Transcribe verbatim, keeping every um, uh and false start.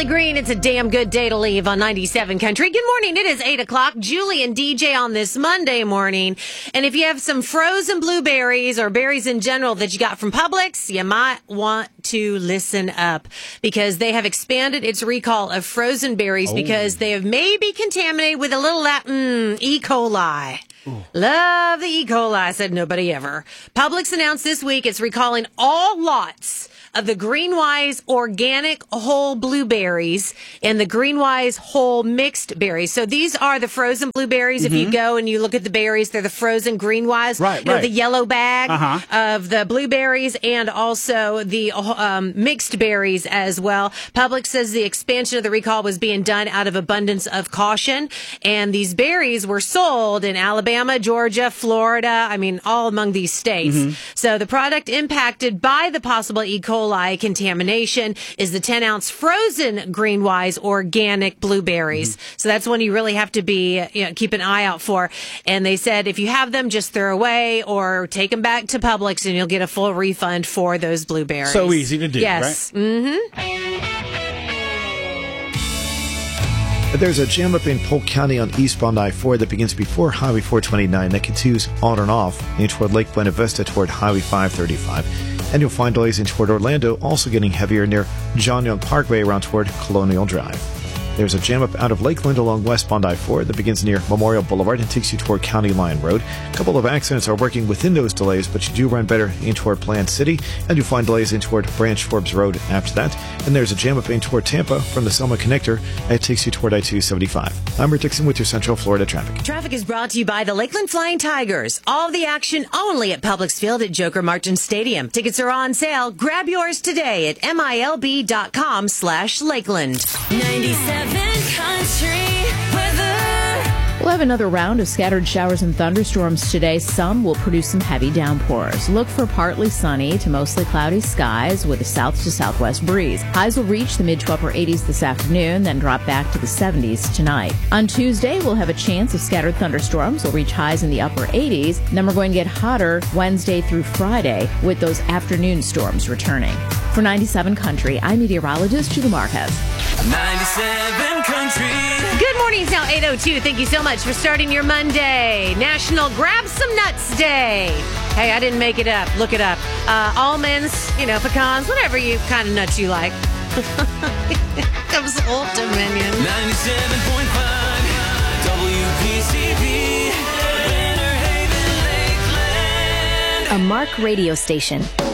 Kelly Green. It's a damn good day to leave on ninety-seven Country. Good morning. It is eight o'clock. Julie and D J on this Monday morning. And if you have some frozen blueberries or berries in general that you got from Publix, you might want to listen up because they have expanded its recall of frozen berries oh. because they have maybe contaminated with a little that mm, E. coli. Ooh. Love the E. coli, said nobody ever. Publix announced this week it's recalling all lots of the Greenwise organic whole blueberries and the Greenwise whole mixed berries. So these are the frozen blueberries. Mm-hmm. If you go and you look at the berries, they're the frozen Greenwise. Right, you know, right. the yellow bag uh-huh. of the blueberries and also the um, mixed berries as well. Publix says the expansion of the recall was being done out of abundance of caution. And these berries were sold in Alabama, Georgia, Florida. I mean, all among these states. Mm-hmm. So the product impacted by the possible E. coli contamination is the ten ounce frozen Greenwise organic blueberries. Mm-hmm. So that's one you really have to be, you know, keep an eye out for. And they said if you have them, just throw away or take them back to Publix and you'll get a full refund for those blueberries. So easy to do, yes. right? Mm-hmm. There's a jam up in Polk County on eastbound I four that begins before Highway four twenty-nine that continues on and off in toward Lake Buena Vista toward Highway five thirty-five. And you'll find delays in toward Orlando, also getting heavier near John Young Parkway around toward Colonial Drive. There's a jam up out of Lakeland along westbound I four that begins near Memorial Boulevard and takes you toward County Line Road. A couple of accidents are working within those delays, but you do run better in toward Plant City, and you'll find delays in toward Branch Forbes Road after that. And there's a jam up in toward Tampa from the Selma Connector that takes you toward I two seventy-five. I'm Rick Dixon with your Central Florida traffic. Traffic is brought to you by the Lakeland Flying Tigers. All of the action only at Publix Field at Joker Martin Stadium. Tickets are on sale. Grab yours today at milb.com slash Lakeland. ninety-seven Country weather. We'll have another round of scattered showers and thunderstorms today. Some will produce some heavy downpours. Look for partly sunny to mostly cloudy skies with a south to southwest breeze. Highs will reach the mid to upper eighties this afternoon, then drop back to the seventies tonight. On Tuesday, we'll have a chance of scattered thunderstorms. We'll reach highs in the upper eighties. Then we're going to get hotter Wednesday through Friday with those afternoon storms returning. For ninety-seven Country, I'm meteorologist Julie Marquez. ninety-seven Country. Good morning, it's now eight oh two. Thank you so much for starting your Monday. National Grab Some Nuts Day. Hey, I didn't make it up. Look it up. Uh, almonds, you know, pecans, whatever you kind of nuts you like. Comes Old Dominion. ninety-seven point five W P C B. Winter Haven, Lakeland. A Mark radio station.